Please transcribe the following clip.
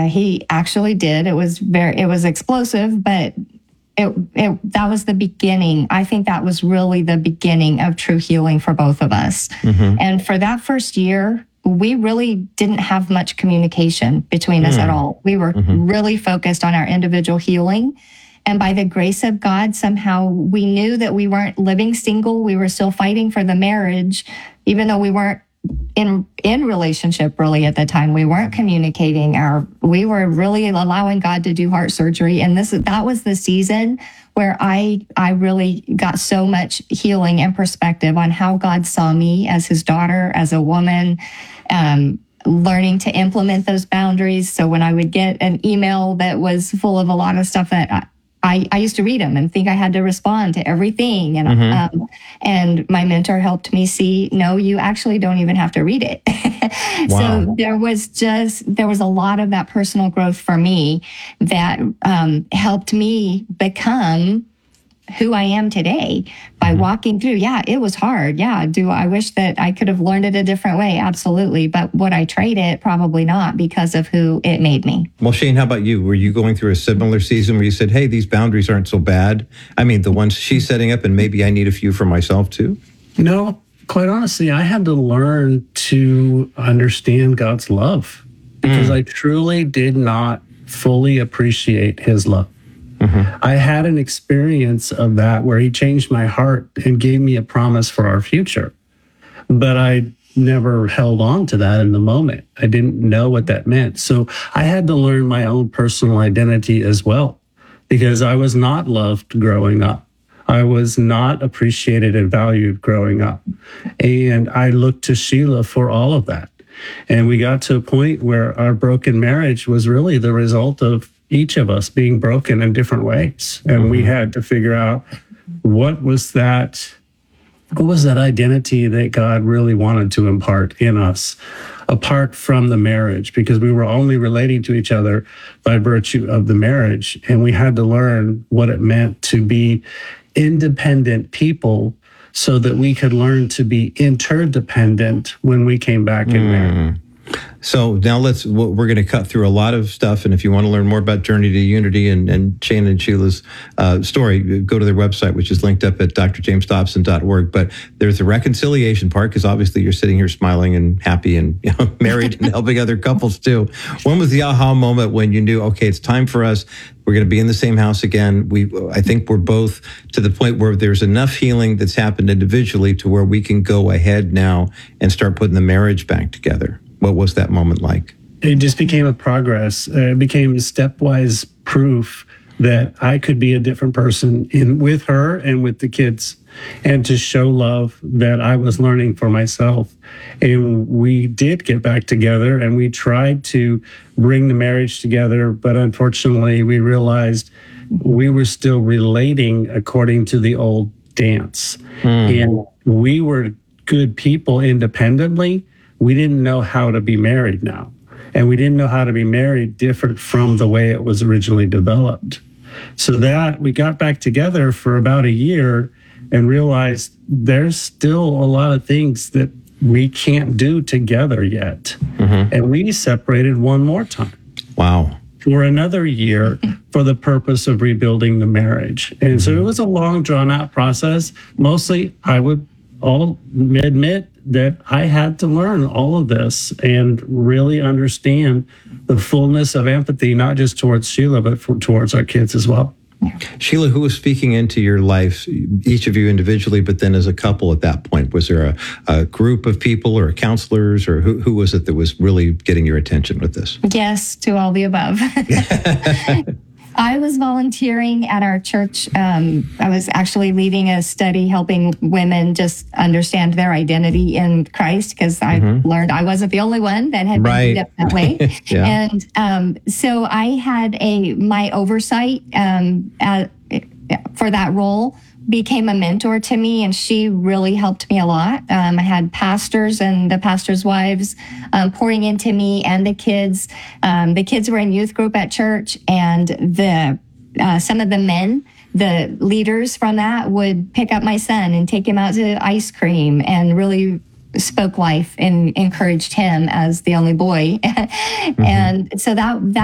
He actually did. It was explosive, but that was the beginning. I think that was really the beginning of true healing for both of us. And for that first year, we really didn't have much communication between us at all. We were really focused on our individual healing. And by the grace of God, somehow we knew that we weren't living single. We were still fighting for the marriage, even though we weren't in relationship really at the time. We weren't communicating. We were really allowing God to do heart surgery. And that was the season where I really got so much healing and perspective on how God saw me as his daughter, as a woman, learning to implement those boundaries. So when I would get an email that was full of a lot of stuff that I used to read them and think I had to respond to everything. And my mentor helped me see, no, you actually don't even have to read it. So there was a lot of that personal growth for me that helped me become who I am today by walking through. Yeah, it was hard. Yeah. I wish that I could have learned it a different way? Absolutely. But would I trade it? Probably not, because of who it made me. Well, Shane, how about you? Were you going through a similar season where you said, hey, these boundaries aren't so bad? I mean, the ones she's setting up, and maybe I need a few for myself too? No, quite honestly, I had to learn to understand God's love because I truly did not fully appreciate his love. I had an experience of that where he changed my heart and gave me a promise for our future. But I never held on to that in the moment. I didn't know what that meant. So I had to learn my own personal identity as well, because I was not loved growing up. I was not appreciated and valued growing up. And I looked to Sheila for all of that. And we got to a point where our broken marriage was really the result of each of us being broken in different ways. And we had to figure out what was that identity that God really wanted to impart in us, apart from the marriage, because we were only relating to each other by virtue of the marriage. And we had to learn what it meant to be independent people so that we could learn to be interdependent when we came back in marriage. So now we're going to cut through a lot of stuff. And if you want to learn more about Journey to Unity and Shane and Sheila's story, go to their website, which is linked up at drjamesdobson.org. But there's the reconciliation part, because obviously you're sitting here smiling and happy and married and helping other couples too. When was the aha moment when you knew, okay, it's time for us? We're going to be in the same house again. I think we're both to the point where there's enough healing that's happened individually to where we can go ahead now and start putting the marriage back together. What was that moment like? It just became a progress. It became stepwise proof that I could be a different person with her and with the kids, and to show love that I was learning for myself. And we did get back together and we tried to bring the marriage together, but unfortunately we realized we were still relating according to the old dance. And we were good people independently. We didn't know how to be married now. And we didn't know how to be married different from the way it was originally developed. So that we got back together for about a year and realized there's still a lot of things that we can't do together yet. And we separated one more time. Wow. For another year for the purpose of rebuilding the marriage. And so it was a long, drawn out process. Mostly, I would all admit that I had to learn all of this and really understand the fullness of empathy, not just towards Sheila, but towards our kids as well. Sheila, who was speaking into your life, each of you individually, but then as a couple at that point? Was there a group of people or counselors, or who was it that was really getting your attention with this? Yes, to all the above. I was volunteering at our church. I was actually leading a study helping women just understand their identity in Christ, because I learned I wasn't the only one that had been beat up that way. And so I had my oversight for that role became a mentor to me, and she really helped me a lot. I had pastors and the pastors' wives pouring into me and the kids. The kids were in youth group at church, and some of the men, the leaders from that, would pick up my son and take him out to ice cream and really spoke life and encouraged him as the only boy. And so that